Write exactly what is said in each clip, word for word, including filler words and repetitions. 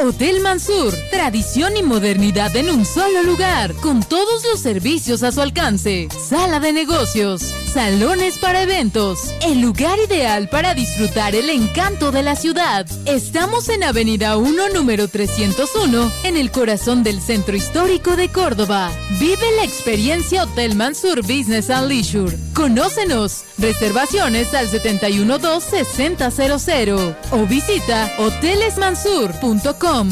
Hotel Mansur, tradición y modernidad en un solo lugar, con todos los servicios a su alcance. Sala de negocios, salones para eventos, el lugar ideal para disfrutar el encanto de la ciudad. Estamos en Avenida uno, número trescientos uno, en el corazón del Centro Histórico de Córdoba. Vive la experiencia Hotel Mansur Business and Leisure. Conócenos. Reservaciones al setenta y uno dos sesenta cero cero o visita hoteles mansur punto com.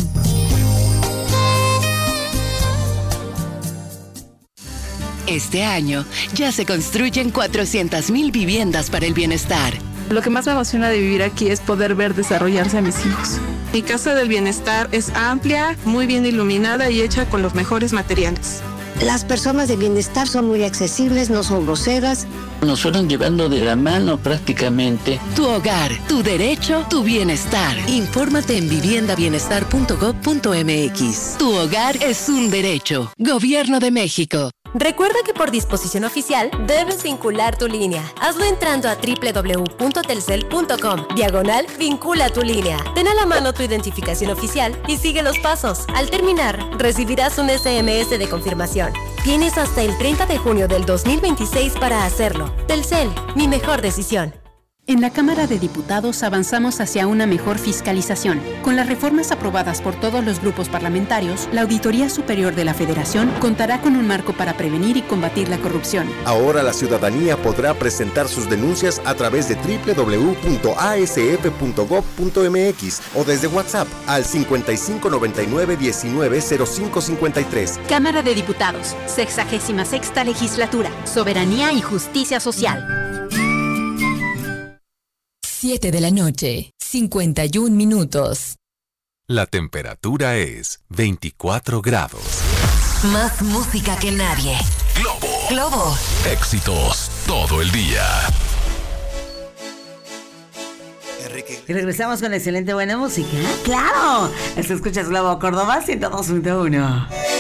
Este año ya se construyen cuatrocientas mil viviendas para el bienestar. Lo que más me emociona de vivir aquí es poder ver desarrollarse a mis hijos. Mi casa del bienestar es amplia, muy bien iluminada y hecha con los mejores materiales. Las personas de bienestar son muy accesibles, no son groseras. Nos fueron llevando de la mano prácticamente. Tu hogar, tu derecho, tu bienestar. Infórmate en vivienda bienestar punto gob punto m x. Tu hogar es un derecho. Gobierno de México. Recuerda que por disposición oficial debes vincular tu línea. Hazlo entrando a doble u doble u doble u punto telcel punto com, diagonal vincula tu línea. Ten a la mano tu identificación oficial y sigue los pasos. Al terminar, recibirás un ese eme ese de confirmación. Tienes hasta el treinta de junio del dos mil veintiséis para hacerlo. Telcel, mi mejor decisión. En la Cámara de Diputados avanzamos hacia una mejor fiscalización. Con las reformas aprobadas por todos los grupos parlamentarios, la Auditoría Superior de la Federación contará con un marco para prevenir y combatir la corrupción. Ahora la ciudadanía podrá presentar sus denuncias a través de doble u doble u doble u punto a ese efe punto gob punto eme equis o desde WhatsApp al cincuenta y cinco noventa y nueve diecinueve cero cinco cincuenta y tres. Cámara de Diputados, sexagésima sexta Legislatura, Soberanía y Justicia Social. siete de la noche, cincuenta y un minutos. La temperatura es veinticuatro grados. Más música que nadie. Globo. Globo. Éxitos todo el día. Y regresamos con excelente buena música. ¡Claro! Es que escuchas Globo Córdoba ciento dos punto uno.